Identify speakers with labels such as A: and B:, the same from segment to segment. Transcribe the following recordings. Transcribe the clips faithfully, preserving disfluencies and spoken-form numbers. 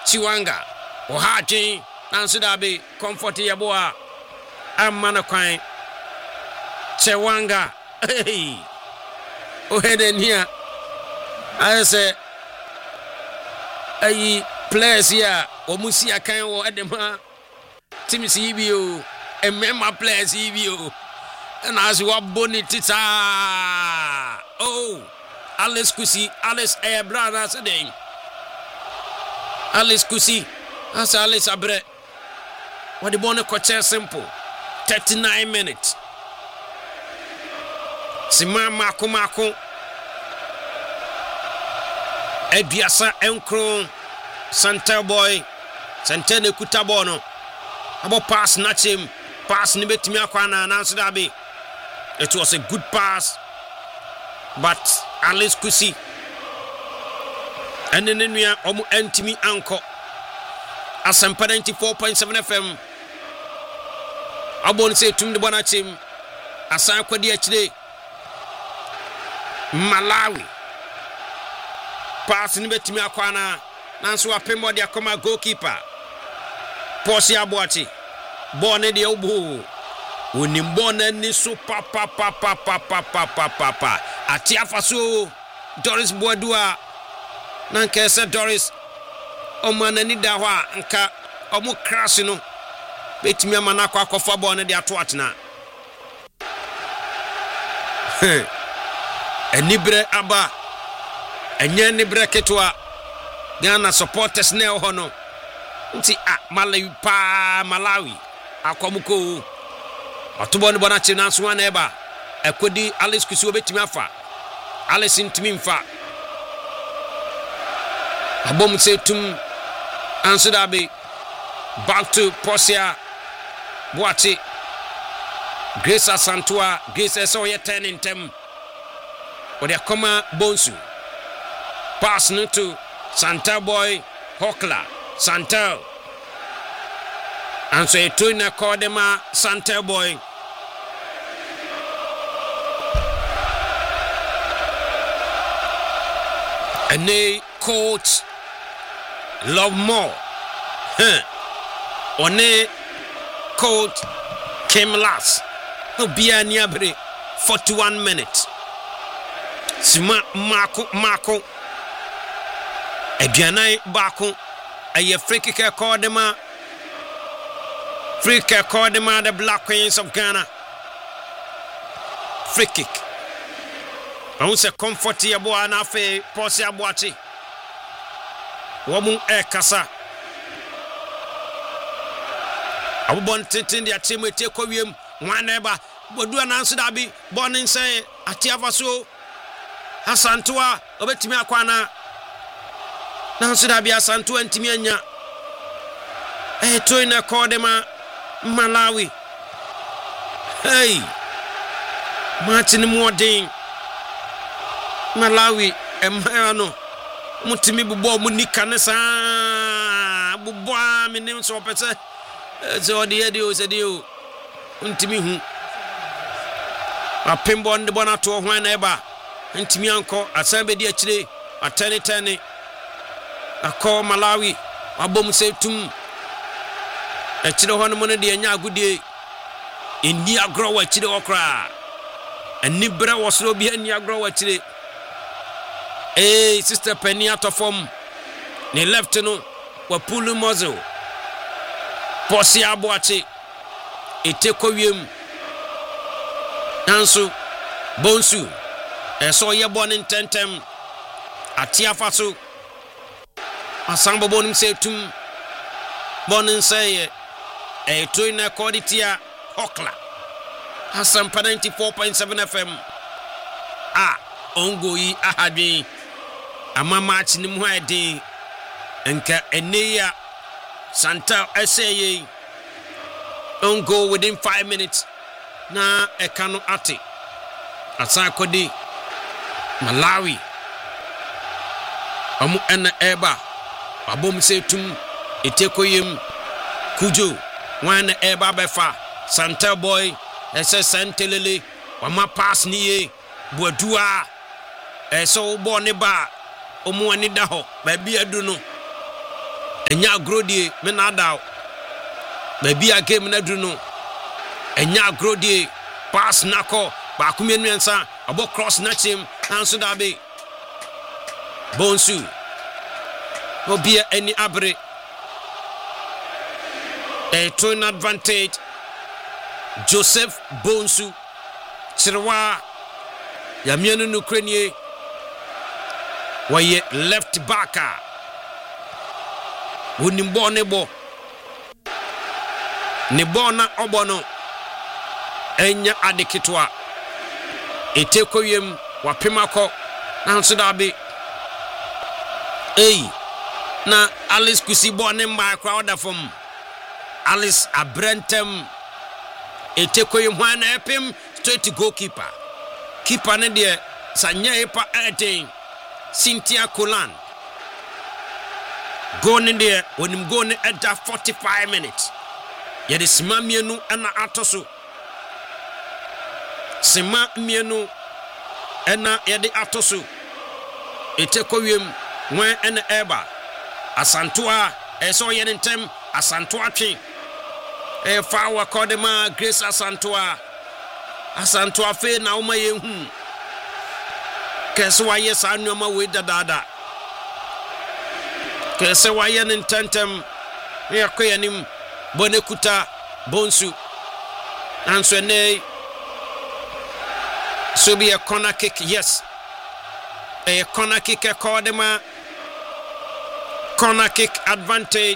A: Chiwanga Ohaji Nansudabi Comfort Yaboa Amana Kwan Chiwanga hey Ohede here I say ayi players here omusi akan wo edema team C B O emema players C B O na as wa bonitita oh Alice Kusi Alice eh brother say Alice Kusi as Alice abre what the bonne coach simple thirty-nine minutes Sima mako mako Ediasa Enkron Santa boy Santa ne kuta bono abo pass natch him pass ni betimi akwana na so da be it was a good pass but Alice Kusi and then nua omu antimi anko Asempa ninety-four point seven F M abon say tum de bona chim asan kwadi akire Malawi pass ni betimi akwana nanso apembo de akoma goalkeeper Posi Abuachi ball ne de obo onim ball na ni so pa pa pa pa pa pa pa pa pa pa atiafa so Doris Boadua na nke se Doris o man ni da ho a nka omo crash no betimi amana akwa akọfa ball ne de ato atena enibre aba enye nibre ketwa Ghana supporters ne ho no nti a Malawi pa Malawi akwamuko atobo ne bona chi nanso wana eba ekodi Alice Kusi obetimi afa Alice ntimi mfa abom se tum anso da be back to Posia Boachi Grace Asantua Grace so ye ten in tem ode akoma Bonsu pass no to Santa boy Hokla Santa and so it to na Kodema Santa boy and they coach Love More huh one coach Kim Lass no bia niabre forty-one minutes Sima Marco Marco Aduanai Bako aye free kick called them free kick called them the Black Queens of Ghana free kick I want to comfort your boy na fe Posi Abuachi womu e kasa abobon tintin dia chemu tie kwiem wan eba bodu ananso da bi bonin say atiafa so Asantua obetimi akwana nanso da bia Santo antimi anya eh toy na Kodema Malawi hey Martin Modin Malawi emma no mutimi bubo mu nika ne sa bubo me nim so pese so de ade o se de o ntimi hu apembo nde bona to ho na eba ntimi anko asambe di akire atene tene akọ Malawi abom setum akire ho no mo ne de anya agudie eni agro wa akire okra ani bra wosoro bi ani agro wa akire eh sister Penny atofom ne left no wa pulu muzzle Posi Abuachi etekowiem nanso Bonsu eso ye bonin tentem atiafa so asambo bonim setum bonin say e to na quality Hokla Asempa ninety-four point seven F M ah ongoyi ahadwe ama match ni mu ade enka eneya Santa essay on go within five minutes na ekano ate asa kodi Malawi amu ena eba abom setum etekoyem kujo wan eba befa Santa boy ese santelele wama pass niye Boadua eso bo ne ba omu ani da ho ba bia du no enya agrodie me na adaw ba bia game na duru no enya agrodie pass nako ba ku mienu ensa abo cross na chim anso da be Bonsu obia any abre a turn advantage Joseph Bonsu Chirwa Yamienu Nukrenie waye left backer Unimbo nebo nebo na obono enya adekitwa etekoyem wapemako nanso dabe ei na Alice Kusibo ne mba crowd from Alice Abrentem etekoyem hwana epem straight to goalkeeper keeper ne de sanya epa eten Cynthia Colan go ne de onim go ne eda forty-five minutes yede sima mienu ana atoso sima mienu ena yede atoso etekoyem wen ena eba asantoa eso yede ntem asantoa twen e fa wa kodema Grace asantoa asantoa fe na uma yehu kese wa yes anoma we dadada kese wa yen intentem ya koyanim bonekuta Bonsu anso ne so be a corner kick yes a corner kick a kodema corner kick advantage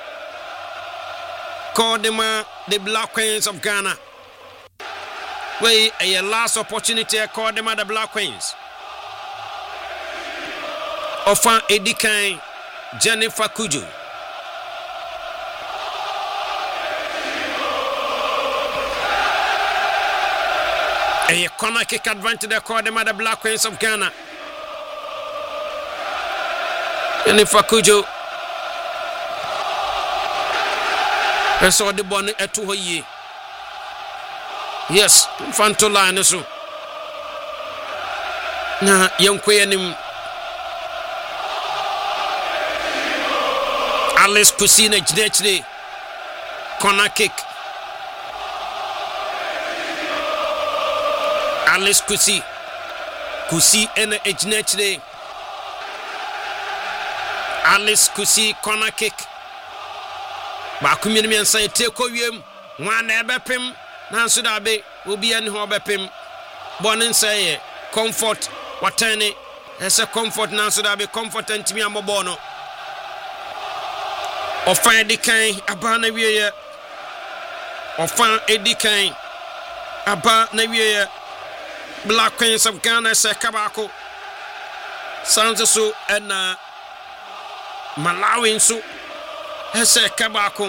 A: kodema the Black Queens of Ghana way a last opportunity a kodema the Black Queens Ofan Edikan Jennifer Kuju a corner kick advantage the kodema the Black Queens of Ghana Jennifer Kuju eso de bone eto hoye yes fanto line so na yenkoyanim Alice Kusina Gnechre corner kick Alice Kusi Kusi ena Gnechre Alice Kusi corner kick ba kumini mi ansa eteko wiem wan na ebepem na nso da be obi ani ho obepem bonin say comfort watani ese comfort na nso da be comfort antimi amobo no ofan edikan aba na wieye ofan edikan aba na wieye Black Queens of Ghana se kabako sanzo ena Malawi nso ese kabako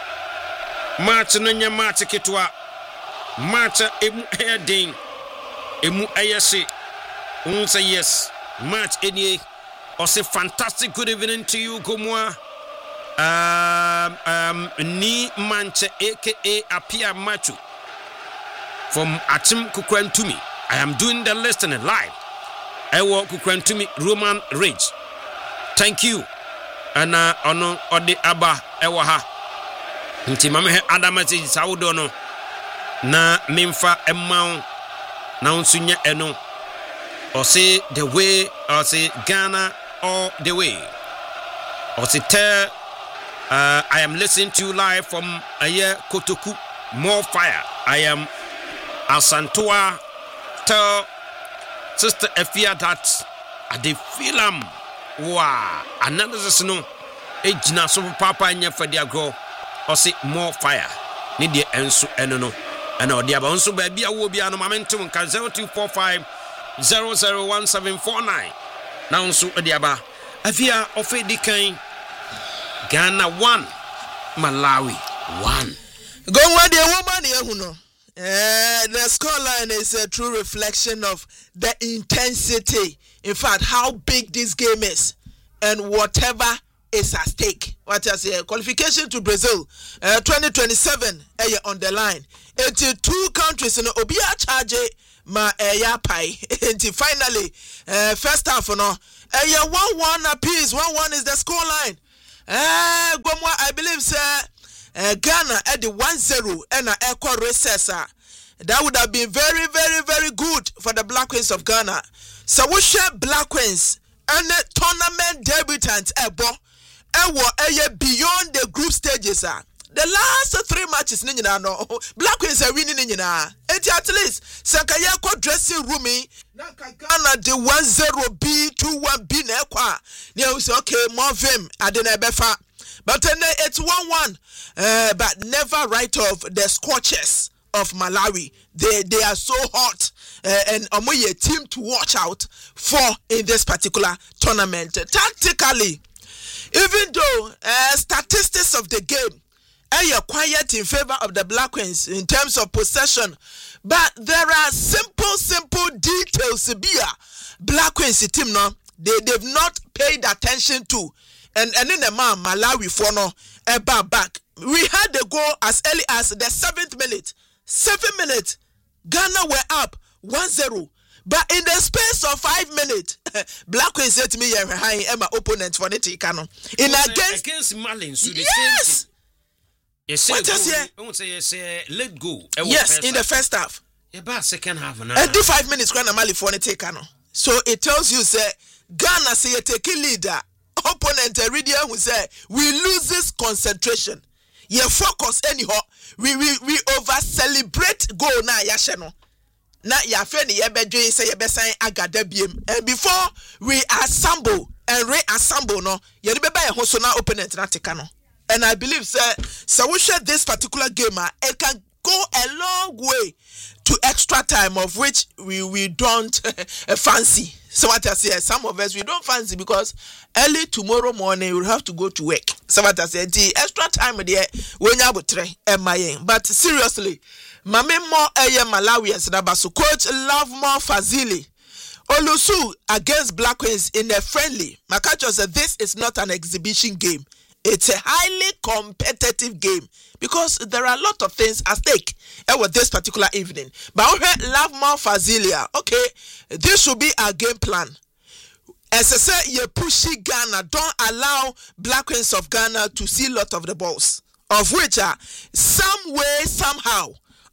A: match no nya match ketwa match emu heading emu ayese unsa yes match enie or say fantastic good evening to you Gomwa um um ni manche aka apia machu from Atim Kukwantumi. I am doing the listening live. I walk Kukwantumi Roman Ridge. Thank you. Ana ono odi aba ewa ha nti mame adamati saudo no na memfa emaw na unsunya eno or say the way or say Ghana all the way or say tell uh, I am listening to you live from Aye Kotoku more fire I am Asantoa tell Sister Efia that I dey feel am wow analysis no ejina so papa anya fadi agro o say more fire ni de enso eno no ana odi aba nso ba bia wo bia no momentum kan zero two four five zero zero one seven four nine na nso odi aba afia ofedi kan Ghana one Malawi one
B: go where the woman ehu no Uh, the scoreline is a true reflection of the intensity. In fact, how big this game is and whatever is at stake. What I say, qualification to Brazil, uh, twenty twenty-seven uh, on the line. It's two countries in Obia charge ma uh, pai. Until finally, uh, first half, no, uh, one one apiece. One one is the scoreline. Eh, Gomwa, I believe, sir, uh, Ghana at the one zero and a echo recess. That would have been very, very, very good for the Black Queens of Ghana. So we share Black Queens and the tournament debutant ebo ewo eye beyond the group stages. Uh. The last three matches, no, Black Queens are winning. And at least, Sakayako dressing room, Ghana the one zero B two one B Nekwa. Now say okay, more vim, I didn't befa. But then it's one one. Uh, but never write off the scorches of Malawi. They they are so hot. Uh, and Omoye a team to watch out for in this particular tournament. Tactically, even though uh, statistics of the game are quiet in favor of the Black Queens in terms of possession, but there are simple, simple details. Bia Black Queens team no, they they've not paid attention to, and and in the man Malawi for no eba back. We had the goal as early as the seventh minute. Seven minutes, Ghana were up one zero. But in the space of five minutes, Black Queens said to me, "You're high, my opponent for the Tikano." In against
A: against Malin, so
B: yes.
A: Yes,
B: what is here?
A: I won't say yes, let go.
B: Yes, in the first half.
A: About second half now.
B: And do five minutes, Ghana Mali for the Tikano. So it tells you, say Ghana say taking leader. Opponent Iridia who say we lose this concentration. You focus anyhow. We we we over celebrate goal na yasheno. Na ya friend ye be doing say ye be sign agadabiem. And before we assemble and reassemble no, ye be buy a hoso na opponent na take no. And I believe sir, so we share this particular game, it can go a long way to extra time, of which we we don't fancy. So what I say, some of us we don't fancy because early tomorrow morning we'll have to go to work. So what I say, the extra time there when you have try but seriously, Mame more eye Malawians Nabasu coach Love More Fazili Olusu against Black Queens in a friendly. Makacho said this is not an exhibition game. It's a highly competitive game because there are a lot of things at stake with this particular evening. But okay, Love More Fazilia. Okay, this should be our game plan. As I say, you pushy Ghana. Don't allow Black Queens of Ghana to see a lot of the balls, of which are some way, somehow,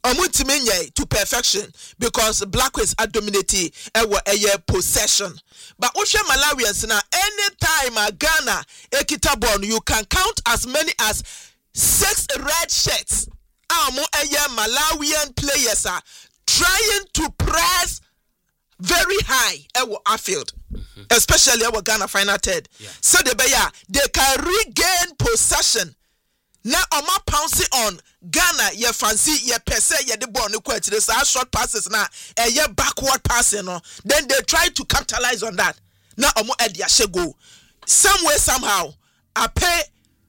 B: to perfection because Black Queens are dominating a possession. But Osha Malawians now, anytime a Ghana ekita ball, you can count as many as six red shirts. Amo eye Malawian players are trying to press very high ewo Afield, mm-hmm. especially our Ghana final third. Yeah. So they they can regain possession. Now Oma pouncing on Ghana, ye fancy, ye per se, ye the ball, no question. There's our short passes now, and ye backward passing. No? Then they try to capitalize on that. Now Omo Edia Shego. Some way, somehow, I pay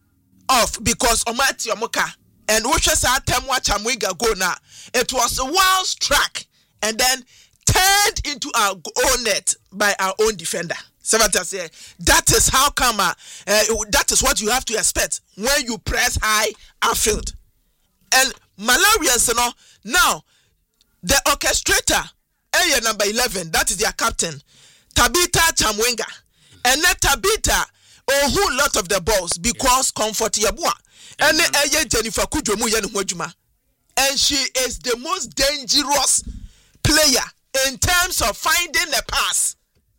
B: off because Oma Tiomoka and watches our Temwa Chamwiga go now. It was a wild track and then turned into our own net by our own defender. Savata say that is how come uh, uh, that is what you have to expect when you press high outfield. And Malawians, you know, now the orchestrator, area number eleven, that is their captain, Tabitha Chamwenga, and let Tabitha a whole lot of the balls because yeah. comfort yabua, and then area Jennifer Kujomu Yanwajuma, and she is the most dangerous player in terms of finding the pass.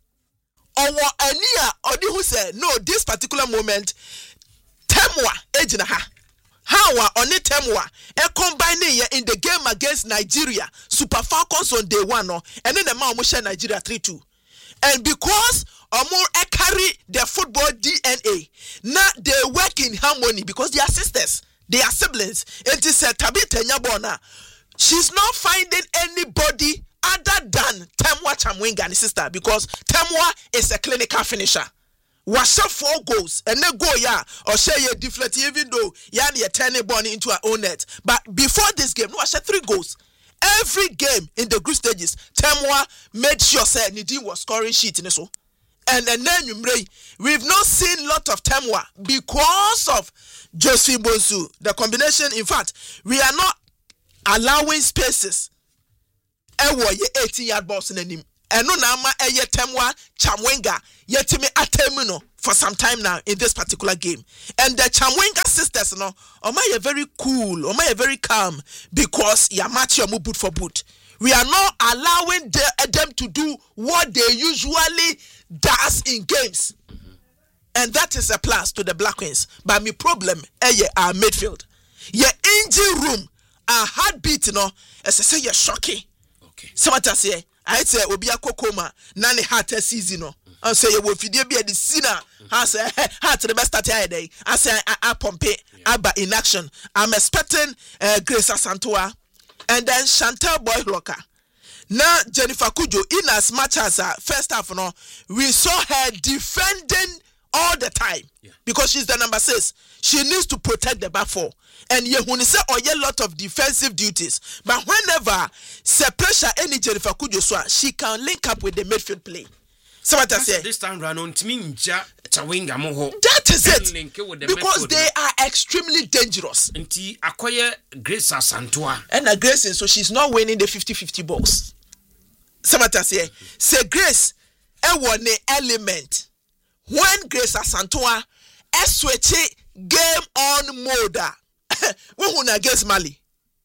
B: Or Ania or who said no, this particular moment Temwa ejinaha. How on it Temwa e combining in the game against Nigeria, Super Falcons on day one, no, and then the man share Nigeria three two. And because Omor e carry their football D N A, now they work in harmony because they are sisters, they are siblings. It is a Tabitha Nyabona. She's not finding anybody other than Temwa Chamwenga and sister because Temwa is a clinical finisher. Washa four goals and then go ya or share your deflect even though yani a turning ball into our own net. But before this game, no washa three goals. Every game in the group stages, Temwa made sure say Nidi was scoring sheet in so. And then we've not seen a lot of Temwa because of Josephine Bonsu. The combination, in fact, we are not allowing spaces. Ewo ye eighteen yard balls in him. and no nama eye temwa Chamwenga yetimi atemuno for some time now in this particular game. And the Chamwenga sisters no oma ye very cool, oma ye very calm because ya match your boot for boot. We are not allowing the, them to do what they usually does in games. Mm-hmm. And that is a plus to the Black Queens. But my problem is our midfield. Your engine room, our heartbeat, you know, as I say, you're shocking. Okay. So what I say, I say, Obi Akokoma, Nani Heart season, no. I say, you will feed be a sinner. I say, heart to the best at the day. I say, I pump it, Abba in action. I'm expecting uh, Grace Asantua and then Chantal Boylocker. Now, Jennifer Kujo, in as much as uh, first half, no, we saw her defending all the time, yeah. Because she's the number six. She needs to protect the back four. And you when say oh yeah, lot of defensive duties. But whenever say pressure any Jennifer Kujo so she can link up with the midfield play. So what I say
A: this time round on to me Chawinga mo.
B: That is it. Because they are extremely dangerous.
A: Nti akoye Grace Asantua.
B: And a Grace so she's not winning the fifty-fifty box. So what I say say Grace e one element. When Grace Asantua e switch game on mode. We won against Mali.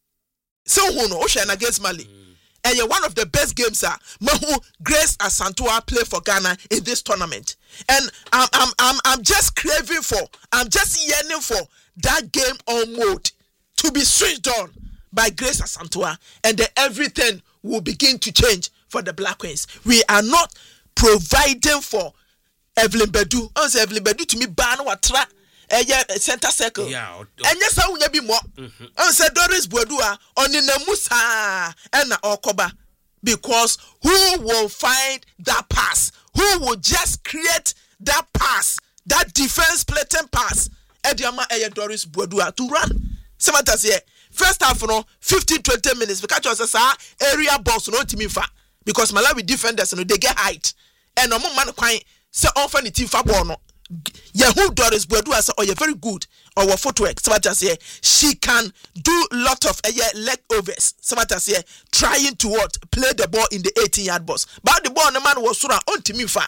B: So who no ocean against Mali. Mm. And you're one of the best games are Mahu Grace Asantua play for Ghana in this tournament. And I'm I'm I'm I'm just craving for, I'm just yearning for that game on mode to be switched on by Grace Asantua, and then everything will begin to change for the Black Queens. We are not providing for Evelyn Bedu. I say Evelyn Bedu to me ban watra eye center circle.
A: Yeah.
B: And yes, I will be more. I say Doris Bodua on in the Musa and Okoba, because who will find that pass? Who will just create that pass, that defense plating pass? Ediama eye Doris Bodua to run. Samantha say first half no fifteen to twenty minutes because us area balls no team fa because Malawi defenders no they get height and no man kwan say offer the team fa ball no Yahoo Doris Bodua say oh you very good or what footwork. Samantha say she can do lot of uh, leg overs. Samantha say trying to what play the ball in the eighteen yard box but the ball no man was sura on team fa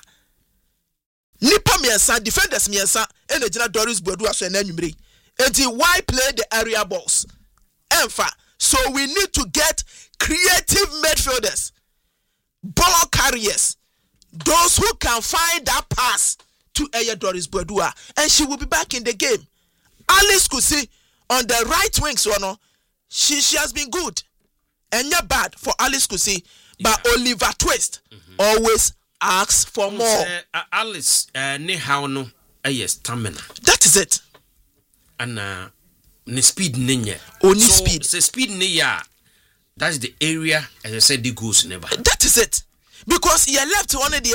B: nipa miensa defenders miensa and the Doris Bodua so enanumre enti why play the area balls enfa. So we need to get creative midfielders, ball carriers, those who can find that pass to Aya Doris Bodua, and she will be back in the game. Alice Kusi on the right wing, so no, she she has been good and not bad for Alice Kusi, but yeah. Oliver Twist mm-hmm. always asks for um, more.
A: Uh, Alice, uh, ne how no, yes, stamina.
B: That is it.
A: And uh, ne speed ninya.
B: Only
A: so,
B: speed.
A: So speed niya. That's the area, as I said, the goes never.
B: That is it. Because you left one of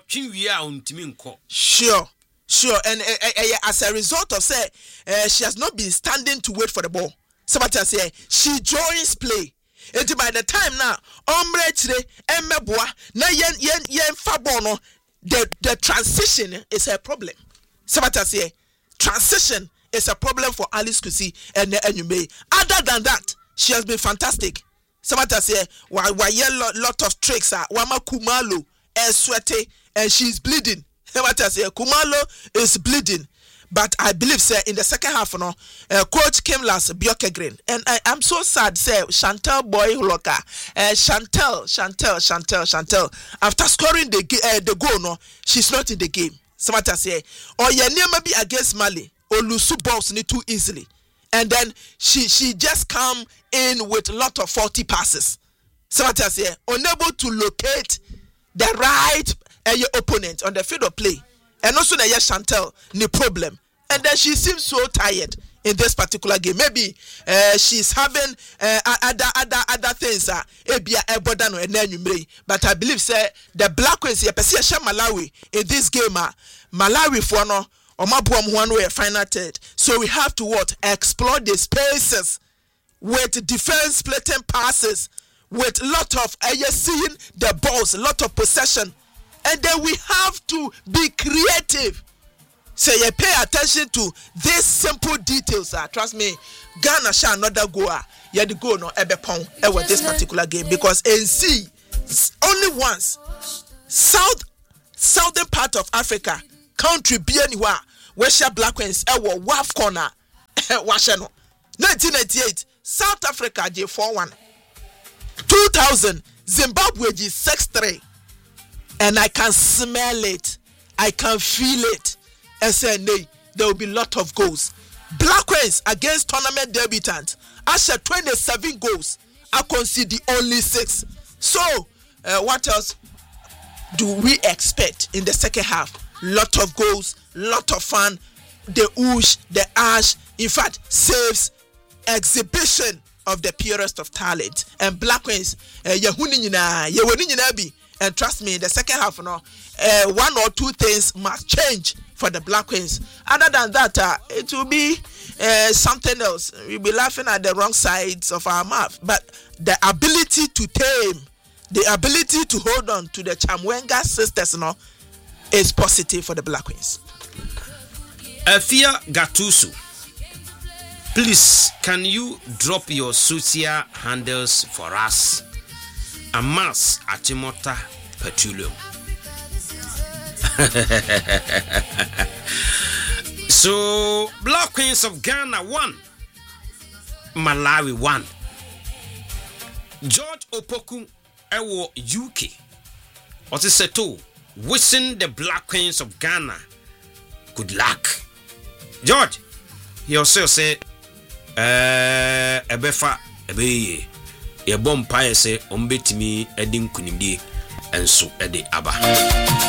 A: the
B: sure, sure, and uh, uh, uh, as a result of say, uh, she has not been standing to wait for the ball. Somebody say she joins play. And by the time now, ombre today, emeboa na yen yen yen fabono. The the transition is a problem. Somebody say transition is a problem for Alice Kusi and Enyume. Other than that, she has been fantastic. Somebody say, why why lot, lot of tricks are Wama Kumalo and sweaty and she's bleeding. Somebody say Kumalo is bleeding. But I believe say in the second half, no, uh, coach came last Bioke Green. And I am so sad, say Chantal Boy Loka. Uh, Chantal, Chantal, Chantal, Chantal. After scoring the uh, the goal, no, she's not in the game. Somebody say, or your name may be against Mali, or Lusu balls need too easily. And then she she just come in with a lot of faulty passes. Somebody say, unable to locate the right uh, your opponent on the field of play. And also the yes Chantal, no problem. And then she seems so tired in this particular game. Maybe uh, she's having uh, other other other things. Uh, but I believe say the Black Queens here, Malawi in this game. Uh, Malawi for no. One way final third. So we have to what explore the spaces with defense splitting passes, with lot of uh, seeing the balls, a lot of possession, and then we have to be creative. So you pay attention to these simple details. Uh, trust me, Ghana shall not go. You had to go no ebe pound with this particular game because N C only once. South southern part of Africa, country be anywhere where share Black Queens ewo waf corner washeno. nineteen ninety-eight South Africa J four one. two thousand Zimbabwe G six three. And I can smell it. I can feel it. I say nay, there will be lot of goals. Black Queens against tournament debutants. Asher twenty-seven goals. I concede only six. So, uh, what else do we expect in the second half? Lot of goals, lot of fun, the oosh, the ash, in fact, saves, exhibition of the purest of talent. And Black Queens, uh, and trust me, in the second half, you know, uh, one or two things must change for the Black Queens. Other than that, uh, it will be uh, something else. We'll be laughing at the wrong sides of our mouth. But the ability to tame, the ability to hold on to the Chamwenga sisters, you know, is positive for the Black Queens.
A: Afia Gatusu, please, can you drop your social handles for us? Amas Achimota Petroleum. So, Black Queens of Ghana one, Malawi one. George Opoku Ewo U K. Otiseto, wishing the Black Queens of Ghana good luck. George, he also say, eh, ebefa ebeye. Ye bom paye se ombetimi edi nkunimdie enso edi aba.